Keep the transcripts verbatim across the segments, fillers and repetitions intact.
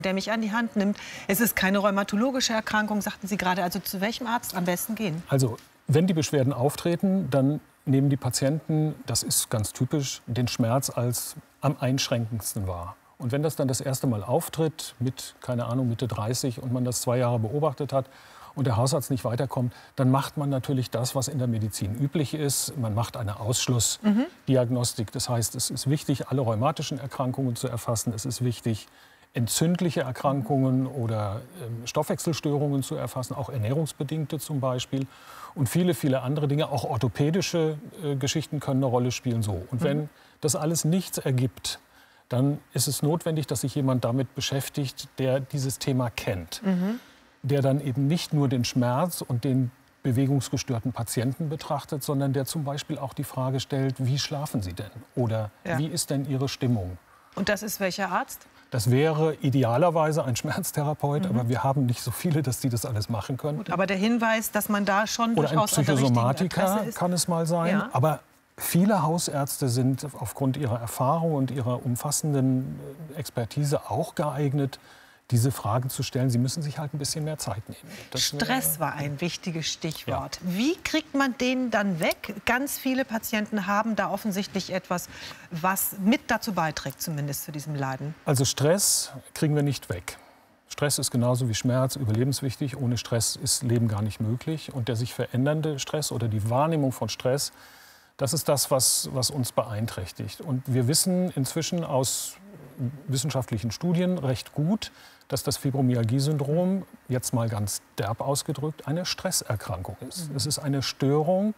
der mich an die Hand nimmt. Es ist keine rheumatologische Erkrankung, sagten Sie gerade. Also zu welchem Arzt am besten gehen? Also wenn die Beschwerden auftreten, dann nehmen die Patienten, das ist ganz typisch, den Schmerz als am einschränkendsten wahr. Und wenn das dann das erste Mal auftritt, mit, keine Ahnung, Mitte dreißig, und man das zwei Jahre beobachtet hat und der Hausarzt nicht weiterkommt, dann macht man natürlich das, was in der Medizin üblich ist. Man macht eine Ausschlussdiagnostik. Mhm. Das heißt, es ist wichtig, alle rheumatischen Erkrankungen zu erfassen. Es ist wichtig, entzündliche Erkrankungen oder äh, Stoffwechselstörungen zu erfassen, auch ernährungsbedingte zum Beispiel. Und viele, viele andere Dinge, auch orthopädische äh, Geschichten können eine Rolle spielen. So. Und mhm. wenn das alles nichts ergibt, dann ist es notwendig, dass sich jemand damit beschäftigt, der dieses Thema kennt. Mhm. Der dann eben nicht nur den Schmerz und den bewegungsgestörten Patienten betrachtet, sondern der zum Beispiel auch die Frage stellt, wie schlafen Sie denn? Oder ja. wie ist denn Ihre Stimmung? Und das ist welcher Arzt? Das wäre idealerweise ein Schmerztherapeut, mhm. aber wir haben nicht so viele, dass die das alles machen können. Gut, aber der Hinweis, dass man da schon Oder durchaus ein Psychosomatiker kann es mal sein. Ja. Aber viele Hausärzte sind aufgrund ihrer Erfahrung und ihrer umfassenden Expertise auch geeignet, diese Fragen zu stellen. Sie müssen sich halt ein bisschen mehr Zeit nehmen. Das Stress war ein wichtiges Stichwort. Ja. Wie kriegt man den dann weg? Ganz viele Patienten haben da offensichtlich etwas, was mit dazu beiträgt, zumindest zu diesem Leiden. Also Stress kriegen wir nicht weg. Stress ist genauso wie Schmerz überlebenswichtig. Ohne Stress ist Leben gar nicht möglich. Und der sich verändernde Stress oder die Wahrnehmung von Stress, das ist das, was, was uns beeinträchtigt. Und wir wissen inzwischen aus wissenschaftlichen Studien recht gut, dass das Fibromyalgie-Syndrom, jetzt mal ganz derb ausgedrückt, eine Stresserkrankung ist. Mhm. Es ist eine Störung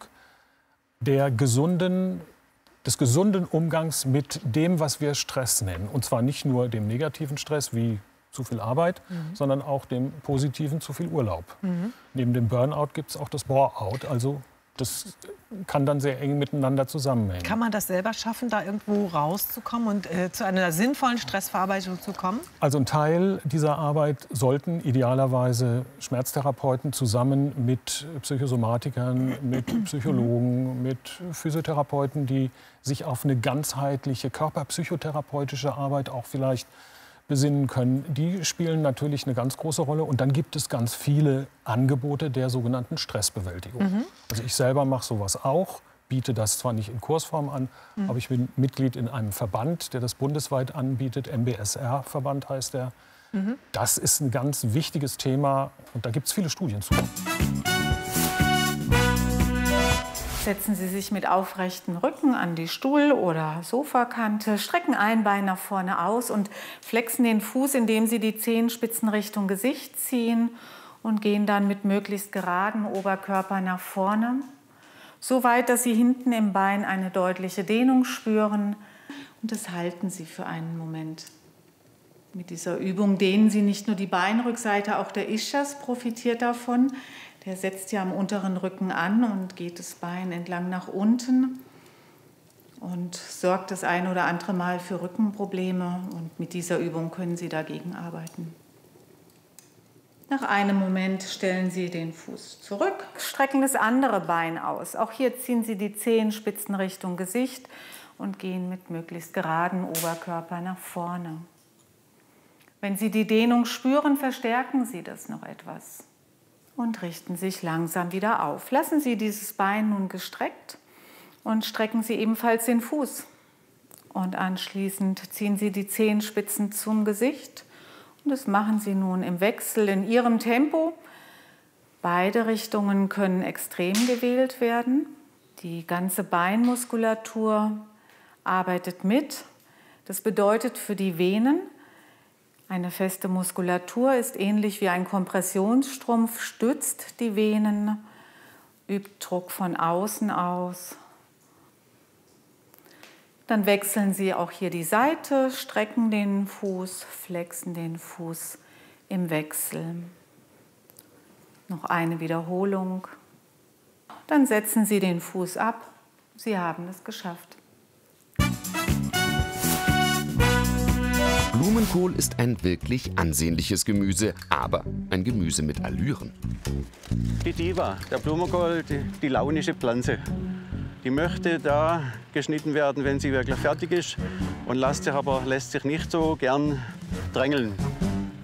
der gesunden, des gesunden Umgangs mit dem, was wir Stress nennen. Und zwar nicht nur dem negativen Stress wie zu viel Arbeit, mhm. sondern auch dem positiven zu viel Urlaub. Mhm. Neben dem Burnout gibt es auch das Bore-out, also das kann dann sehr eng miteinander zusammenhängen. Kann man das selber schaffen, da irgendwo rauszukommen und äh, zu einer sinnvollen Stressverarbeitung zu kommen? Also ein Teil dieser Arbeit sollten idealerweise Schmerztherapeuten zusammen mit Psychosomatikern, mit Psychologen, mit Physiotherapeuten, die sich auf eine ganzheitliche körperpsychotherapeutische Arbeit auch vielleicht besinnen können, die spielen natürlich eine ganz große Rolle. Und dann gibt es ganz viele Angebote der sogenannten Stressbewältigung. Mhm. Also ich selber mache sowas auch, biete das zwar nicht in Kursform an, mhm. aber ich bin Mitglied in einem Verband, der das bundesweit anbietet. M B S R-Verband heißt der. Mhm. Das ist ein ganz wichtiges Thema und da gibt es viele Studien zu. Setzen Sie sich mit aufrechtem Rücken an die Stuhl- oder Sofakante, strecken ein Bein nach vorne aus und flexen den Fuß, indem Sie die Zehenspitzen Richtung Gesicht ziehen und gehen dann mit möglichst geradem Oberkörper nach vorne, so weit, dass Sie hinten im Bein eine deutliche Dehnung spüren. Und das halten Sie für einen Moment. Mit dieser Übung dehnen Sie nicht nur die Beinrückseite, auch der Ischias profitiert davon. Der setzt ja am unteren Rücken an und geht das Bein entlang nach unten und sorgt das ein oder andere Mal für Rückenprobleme. Und mit dieser Übung können Sie dagegen arbeiten. Nach einem Moment stellen Sie den Fuß zurück, strecken das andere Bein aus. Auch hier ziehen Sie die Zehenspitzen Richtung Gesicht und gehen mit möglichst geradem Oberkörper nach vorne. Wenn Sie die Dehnung spüren, verstärken Sie das noch etwas. Und richten sich langsam wieder auf. Lassen Sie dieses Bein nun gestreckt und strecken Sie ebenfalls den Fuß. Und anschließend ziehen Sie die Zehenspitzen zum Gesicht. Und das machen Sie nun im Wechsel in Ihrem Tempo. Beide Richtungen können extrem gewählt werden. Die ganze Beinmuskulatur arbeitet mit. Das bedeutet für die Venen, eine feste Muskulatur ist ähnlich wie ein Kompressionsstrumpf, stützt die Venen, übt Druck von außen aus. Dann wechseln Sie auch hier die Seite, strecken den Fuß, flexen den Fuß im Wechsel. Noch eine Wiederholung. Dann setzen Sie den Fuß ab. Sie haben es geschafft. Blumenkohl ist ein wirklich ansehnliches Gemüse, aber ein Gemüse mit Allüren. Die Diva, der Blumenkohl, die, die launische Pflanze. Die möchte da geschnitten werden, wenn sie wirklich fertig ist und lässt sich aber lässt sich nicht so gern drängeln.